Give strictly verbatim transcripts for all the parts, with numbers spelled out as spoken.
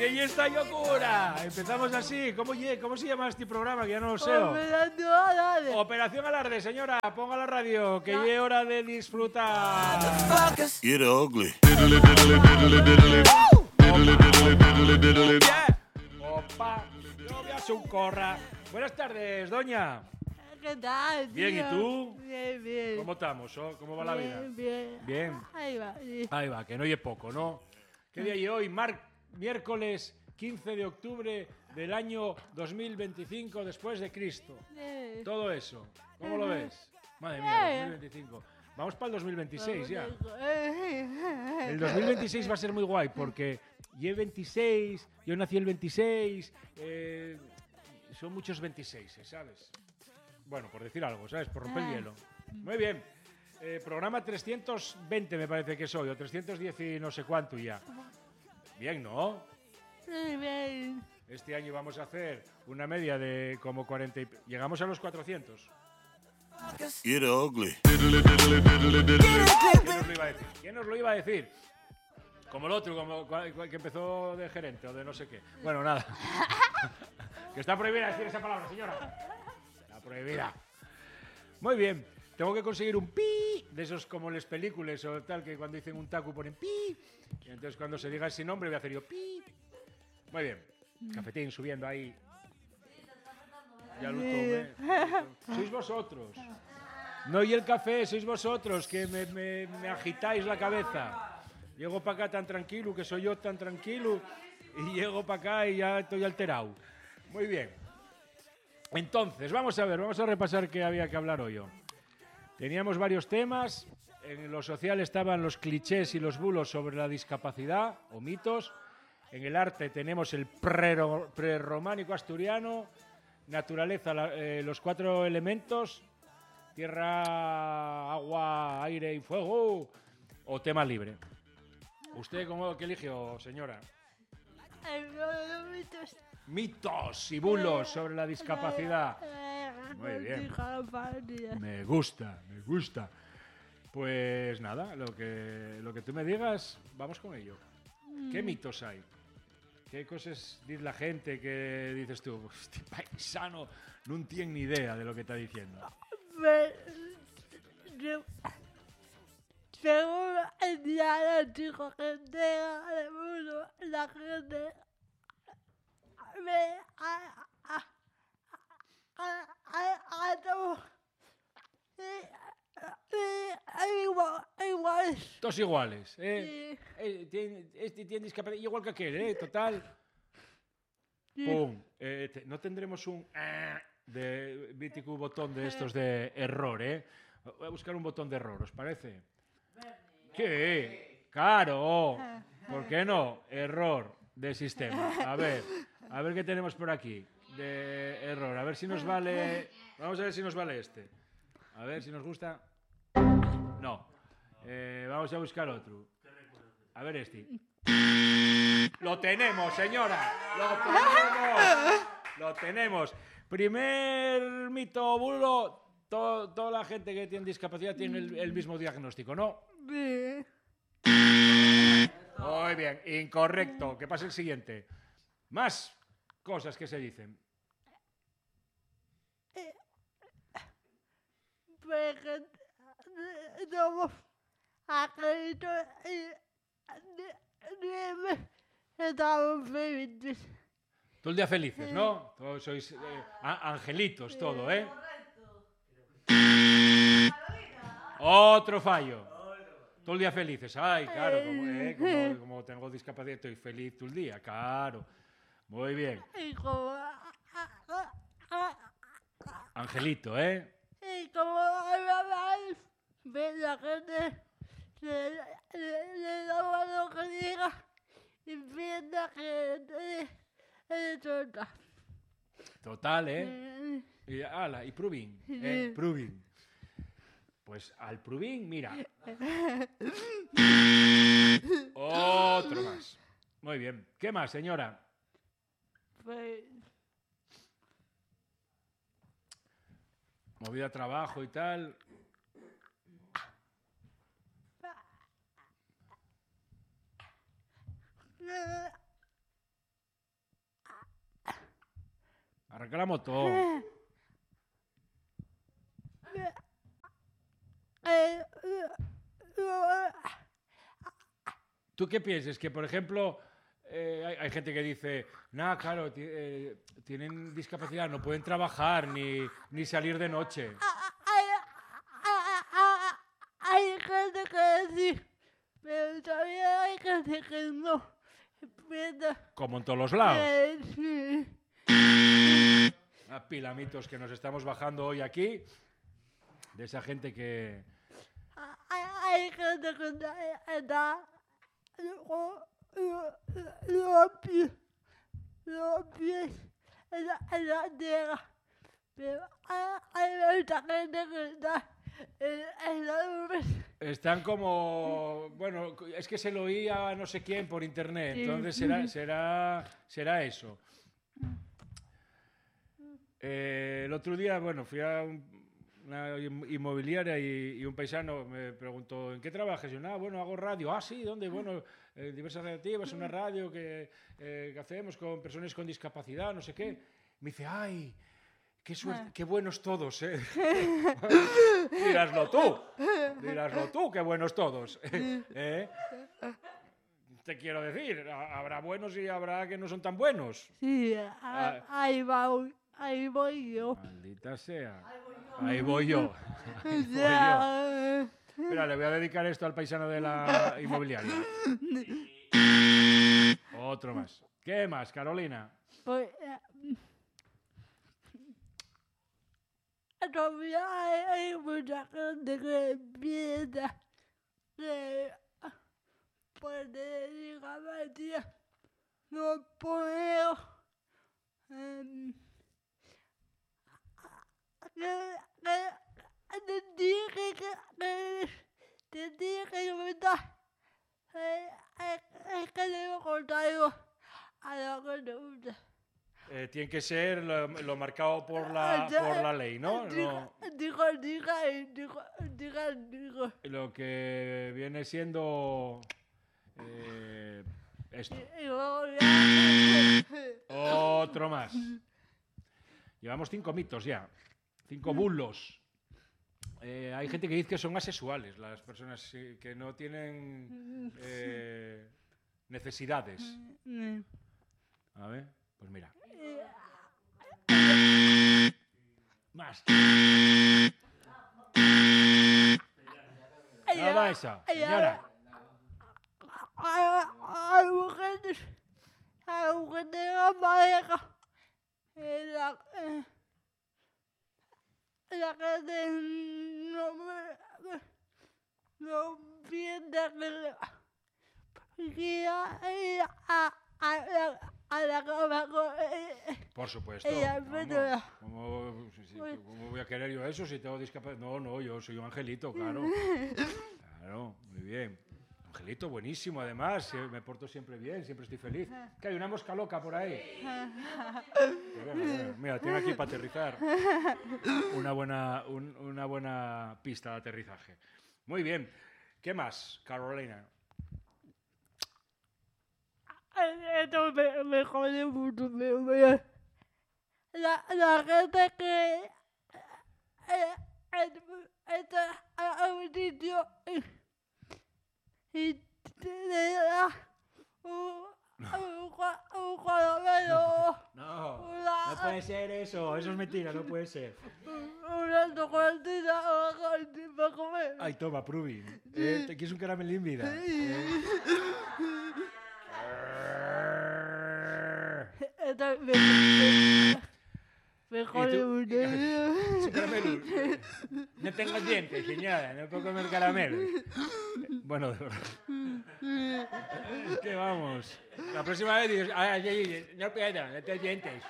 ¡Que ya está locura! Empezamos así. ¿Cómo, ¿Cómo se llama este programa? Que ya no lo sé. Operación Alarde. Operación Alarde, señora. Ponga la radio, que ya es hora de disfrutar. Get ugly. Opa, yo voy a su corra. Buenas tardes, doña. ¿Qué tal, tío? Bien, ¿y tú? Bien, bien. ¿Cómo estamos? Oh? ¿Cómo va la vida? Bien, bien. Bien. Ahí va, sí. Ahí va, que no oye poco, ¿no? ¿Qué día hay hoy? Mar miércoles quince de octubre del año dos mil veinticinco después de Cristo. Eh, Todo eso. ¿Cómo lo ves? Madre mía, dos mil veinticinco. Vamos para el dos mil veintiséis ya. El dos mil veintiséis va a ser muy guay porque yo veintiséis, yo nací el veintiséis, eh, son muchos veintiséis, ¿sabes? Bueno, por decir algo, ¿sabes? Por romper el hielo. Muy bien. Eh, programa trescientos veinte me parece que soy, o trescientos diez y no sé cuánto ya. Bien, ¿no? Sí, bien. Este año vamos a hacer una media de como cuarenta y... Llegamos a los cuatrocientos. Get ugly. ¿Quién nos lo iba a decir? ¿Quién nos lo iba a decir? Como el otro, como cual- cual que empezó de gerente o de no sé qué. Bueno, nada. Que está prohibida decir esa palabra, señora. Está prohibida. Muy bien. Tengo que conseguir un pi de esos como en las películas o tal, que cuando dicen un tacu ponen pi. Y entonces cuando se diga ese nombre voy a hacer yo pi. Muy bien. Cafetín subiendo ahí. Ya lo tomé. Sois vosotros. No y el café, sois vosotros que me, me- me agitáis la cabeza. Llego para acá tan tranquilo, que soy yo tan tranquilo, y llego para acá y ya estoy alterado. Muy bien. Entonces, vamos a ver, vamos a repasar qué había que hablar hoy. Yo. Teníamos varios temas. En lo social estaban los clichés y los bulos sobre la discapacidad o mitos. En el arte tenemos el prero- prerrománico asturiano, naturaleza, la- eh, los cuatro elementos, tierra, agua, aire y fuego, o tema libre. ¿Usted cómo que eligió, señora? El los mitos. Mitos y bulos sobre la discapacidad. Muy bien. Me gusta, me gusta. Pues nada, lo que, lo que tú me digas, vamos con ello. ¿Qué mitos hay? ¿Qué cosas dice la gente que dices tú? Este paisano no tiene ni idea de lo que está diciendo. Según el diagnóstico que tenga del mundo, la gente ve a a a a a todo igual igual. Todos iguales, ¿eh? Eh, tiene- este tiene discapacidad, igual que aquel, ¿eh? Total. Pum. Eh, te- no tendremos un ah de mítico botón de estos de error, ¿eh? Voy a buscar un botón de error, ¿os parece? ¿Qué? Claro. ¿Por qué no? Error de sistema. A ver, a ver qué tenemos por aquí de error. A ver si nos vale. Vamos a ver si nos vale este. A ver si nos gusta. No. Eh, vamos a buscar otro. A ver este. Lo tenemos, señora. Lo tenemos. Lo tenemos. Primer mito bulo. To- toda la gente que tiene discapacidad tiene el, el mismo diagnóstico, ¿no? Sí. Muy bien. Incorrecto. Que pase el siguiente. Más cosas que se dicen. Porque somos acréditos y estamos felices. Todo el día felices, ¿no? Todos sois eh, a- angelitos, todo, ¿eh? Otro fallo. Todo el día felices. Ay, claro, como, eh, como- como tengo discapacidad, estoy feliz todo el día, claro. Muy bien. Y como, Angelito, ¿eh? y como habláis, ve la gente, le, le, le daba lo que diga y piensa que es tonta. Total, ¿eh? Y, ala, y Pruvin, ¿eh? Pruvin. Pues al Pruvin, mira. Otro más. Muy bien. ¿Qué más, señora? Pues, Movida trabajo y tal. Arranca la moto. Eh, ¿Tú qué piensas? Que, por ejemplo, eh, hay, hay gente que dice, nada, claro, ti- eh, tienen discapacidad, no pueden trabajar ni, ni salir de noche. hay, hay gente que sí, pero también hay gente que no. Pero, Como en todos los lados. eh, sí. A pilamitos que nos estamos bajando hoy aquí, de esa gente que... Hay, hay gente que está, está lo- lo- los pies, los pies en la, en la tierra. Pero hay, hay mucha gente que está en, en la nube. Están como... Bueno, es que se lo oía a no sé quién por internet, Sí. entonces será, será, será eso. Eh, el otro día, bueno, fui a un- una in- inmobiliaria y, y un paisano me preguntó, ¿en qué trabajas? Y yo, nada, bueno, hago radio. Ah, sí, ¿dónde? Bueno, eh, diversas radiativas, una radio que, eh, que hacemos con personas con discapacidad, no sé qué. Me dice, ay, qué, suerte, qué buenos todos, ¿eh? Diráslo tú, diráslo tú, qué buenos todos. ¿Eh? Te quiero decir, ha- habrá buenos y habrá que no son tan buenos. Sí, ahí, ahí va, ahí voy yo. Maldita sea. Ahí voy yo. Ahí voy yo. Ya, Mira, le voy a dedicar esto al paisano de la inmobiliaria. Otro más. ¿Qué más, Carolina? pues, eh, todavía hay, hay mucha gente que piensa que puede discapacidad no puedo em, que, que te dije que, que te dije que verdad eh, es que debo contar algo a lo que te gusta. Eh, tiene que ser lo, lo marcado por la, por la ley, ¿no? Diga, No, diga, diga, y diga, diga, diga. lo que viene siendo eh, esto. Y luego ya. Otro más. Llevamos cinco mitos ya. Cinco bulos. Eh, hay gente que dice que son asexuales, las personas eh, que no tienen eh, necesidades. A ver, pues mira. Más. Nada esa, señora. Hay hay mujeres, hay mujeres de la pareja. En la, eh, la gente no me. No piensa que. Que a, a, a, la, a la cama con. eh, Por supuesto. Ella, vamos, pero- ¿Cómo, si- si- cómo voy a querer yo eso si tengo discapacidad? No, no, yo soy un angelito, claro. Claro, muy bien. Angelito, buenísimo, además. eh, Me porto siempre bien, siempre estoy feliz. ¿Qué hay? ¿Una mosca loca por ahí? Pues venga, venga, mira, tengo aquí para aterrizar una buena, un- una buena pista de aterrizaje. Muy bien. ¿Qué más, Carolina? Esto me, me jode mucho, me, me- la, la gente que eh, eh, está a un sitio y, y te da un, un, cua- un caramelo, No, una, no puede ser eso. Eso es mentira, no puede ser. una chocolatina para comer. Ay, toma, Pruvi. Eh, ¿Te quieres un caramelín, vida? Eh. Esto me, me, me jode tú? mucho. Es un caramelo. No tengo dientes, señora. No puedo comer caramelo. Bueno, de verdad. Es que vamos. La próxima vez dices, ay, ay, ay, no puedo, no tengo dientes.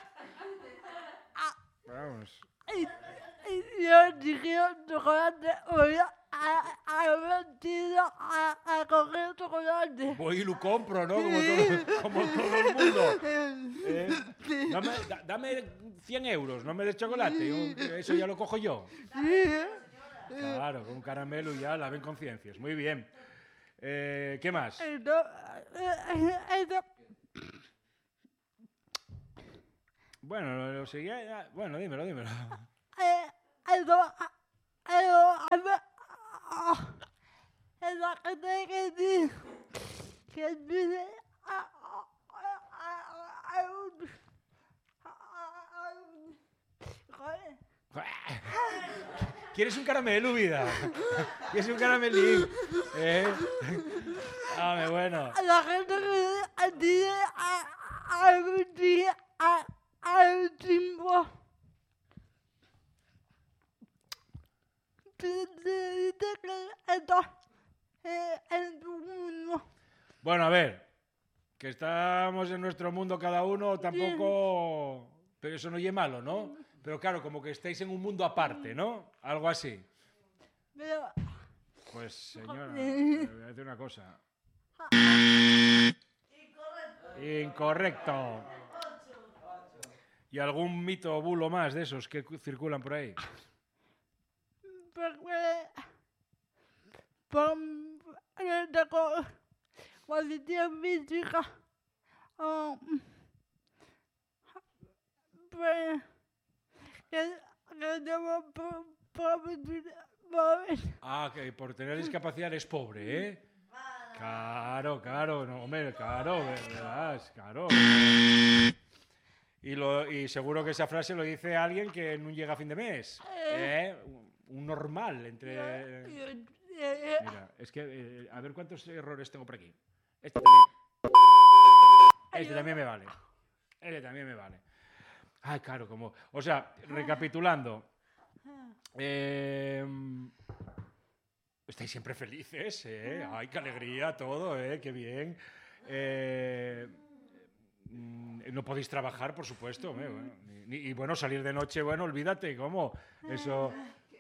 Vamos. Y, y yo dije chocolate, voy a, a, a metido a, a coger chocolate. Voy y lo compro, ¿no? Como todo, como todo el mundo. ¿Eh? Dame, da- dame cien euros, no me des chocolate. yo- eso ya lo cojo yo. Claro, con un caramelo y ya la ven conciencias. Muy bien. Eh, ¿Qué más? Esto, esto, Bueno, lo, lo seguía ya. Bueno, dímelo, dímelo. Eh, eso, eso, es la gente que dice, que dice, a, a, a, a, un, a un, joder. ¿Quieres un caramelo, vida? ¿Quieres un caramelín? ¿Eh? Dame, bueno. La gente que dice, a, a un día, a, a un tiempo. Dice que está en tu mundo. Bueno, a ver. Que estamos en nuestro mundo cada uno, tampoco... Pero eso no es malo, ¿no? Pero claro, como que estáis en un mundo aparte, ¿no? Algo así. Pero, Pues, señora, le voy a decir una cosa. Incorrecto. ¿Y algún mito o bulo más de esos que circulan por ahí? porque, por, tengo condición física, um, pues, que, que debo por, por, por, Ah, que por tener discapacidad eres pobre, ¿eh? Claro, claro, no, hombre, claro, verás, claro. Y, lo, y seguro que esa frase lo dice alguien que no llega a fin de mes, ¿eh? Un normal entre... Mira, es que, eh, a ver cuántos errores tengo por aquí. Este también. Este también me vale. Este también me vale. Ay, claro, como... O sea, recapitulando. Eh, estáis siempre felices, ¿eh? Ay, qué alegría todo, ¿eh? Qué bien. Eh, no podéis trabajar, por supuesto. ¿eh? Bueno, ni, y bueno, salir de noche, bueno, olvídate, ¿cómo? Eso...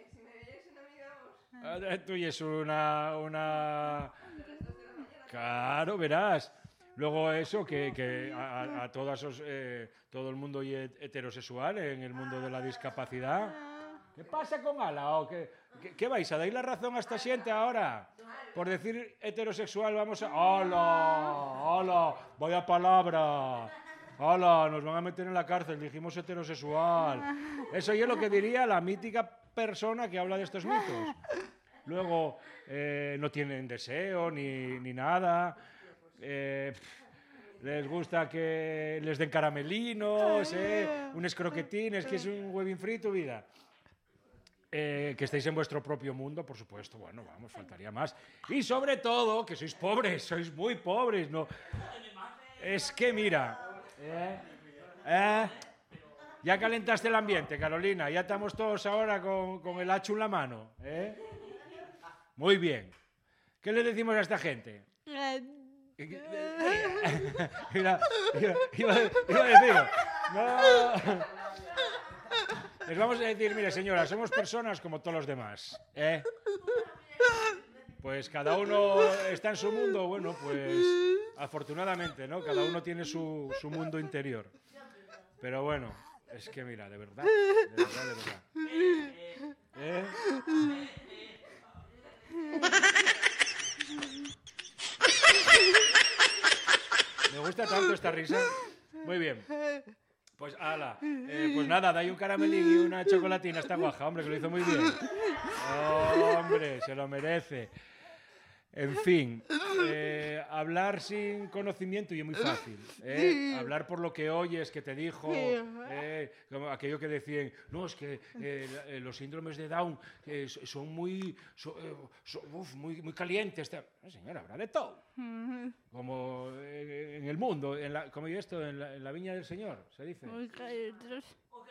Tú y es una, una... Claro, verás. Luego eso, que, que a, a todas os, eh, todo el mundo heterosexual en el mundo de la discapacidad. ¿Qué pasa con Ala? ¿O qué, qué, ¿Qué vais a dar la razón a esta gente ahora? Por decir heterosexual vamos a... ¡Hola! ¡Hola! ¡Vaya palabra! ¡Hola! Nos van a meter en la cárcel, dijimos heterosexual. Eso es lo que diría la mítica persona que habla de estos mitos. Luego, eh, no tienen deseo ni, ni nada. Eh, les gusta que les den caramelinos, eh, unos croquetines, que es un huevín frito, vida. Eh, que estéis en vuestro propio mundo, por supuesto. Bueno, vamos, faltaría más. Y sobre todo, que sois pobres, sois muy pobres, ¿no? Es que mira... Eh, eh, ya calentaste el ambiente, Carolina. Ya estamos todos ahora con, con el hacho en la mano. ¿eh? Muy bien. ¿Qué le decimos a esta gente? Iba, iba, iba, iba a decir... No. Les vamos a decir, mire, señora, somos personas como todos los demás. ¿eh? Pues cada uno está en su mundo. Bueno, pues afortunadamente, ¿no? Cada uno tiene su, su mundo interior. Pero bueno... Es que mira, de verdad, de verdad, de verdad. ¿Eh? Me gusta tanto esta risa. Muy bien. Pues ala, eh, pues nada, dai un caramelín y una chocolatina a esta guaja, hombre, que lo hizo muy bien. Oh, hombre, se lo merece. En fin, eh, hablar sin conocimiento y es muy fácil. ¿eh? Hablar por lo que oyes, que te dijo, eh, como aquello que decían, no, es que eh, los síndromes de Down eh, son muy, son, eh, son, uf, muy, muy calientes. No, señora, habrá de todo. Como eh, en el mundo, en la, como esto, en la, en la viña del Señor, se dice. Muy calientes.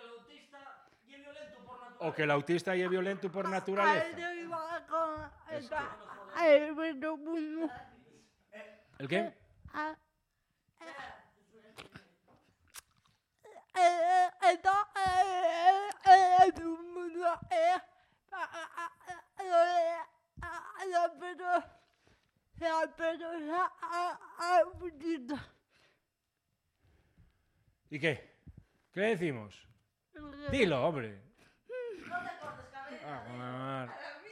O que el autista y es violento por naturaleza. Es que... Ay, bueno, bueno. ¿El qué? Ah, ¿Y qué? ¿Qué le decimos? Dilo, hombre. Ah,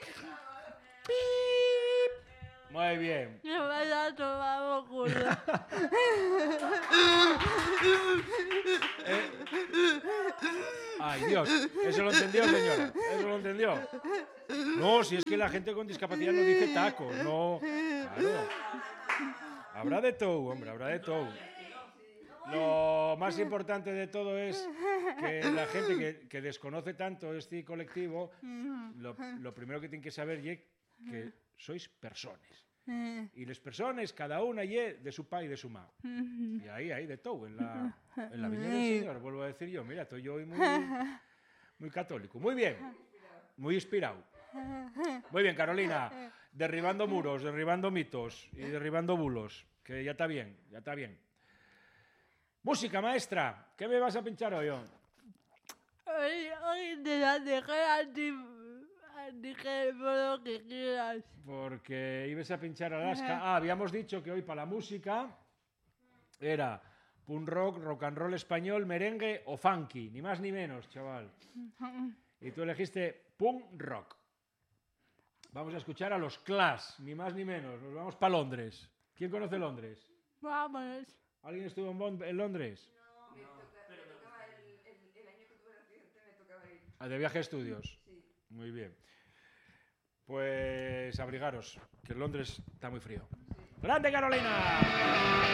muy bien. me vaya a tomar culo. Eh, Ay, Dios. Eso lo entendió, señora. Eso lo entendió. No, si es que la gente con discapacidad no dice taco. No. Claro. Habrá de todo, hombre, habrá de todo. Lo más importante de todo es que la gente que, que desconoce tanto este colectivo, lo, lo primero que tienen que saber es que sois personas. Y las personas, cada una ye de su pa y de su ma. Y ahí hay de todo, en la, en la viña del Señor, vuelvo a decir yo. Mira, estoy yo hoy muy, muy católico. Muy bien, muy inspirado. Muy bien, Carolina. Derribando muros, derribando mitos y derribando bulos. Que ya está bien, ya está bien. Música, maestra. ¿Qué me vas a pinchar hoy? Hoy, hoy te la dejé a ti. Dije por lo que quieras. Porque ibas a pinchar Alaska. Ah, habíamos dicho que hoy para la música era punk rock, rock and roll español, merengue o funky. Ni más ni menos, chaval. Y tú elegiste punk rock. Vamos a escuchar a los Clash, ni más ni menos. Nos vamos para Londres. ¿Quién conoce Londres? Vamos. ¿Alguien estuvo en, Bond, en Londres? No, me, toca, me tocaba el, el, el año que tuve el accidente, me tocaba ir. ¿A de viaje a estudios? Sí. Muy bien. Pues abrigaros, que en Londres está muy frío. ¡Grande, Carolina!